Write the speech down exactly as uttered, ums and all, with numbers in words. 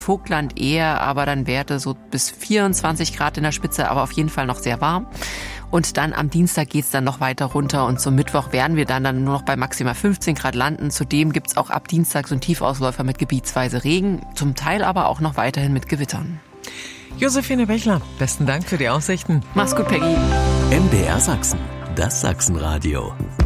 Vogtland eher, aber dann Werte so bis vierundzwanzig Grad in der Spitze, aber auf jeden Fall noch sehr warm. Und dann am Dienstag geht's dann noch weiter runter und zum Mittwoch werden wir dann, dann nur noch bei maximal fünfzehn Grad landen. Zudem gibt's auch ab Dienstag so einen Tiefausläufer mit gebietsweise Regen, zum Teil aber auch noch weiterhin mit Gewittern. Josephine Bechler, besten Dank für die Aussichten. Mach's gut, Peggy. M D R Sachsen, das Sachsenradio.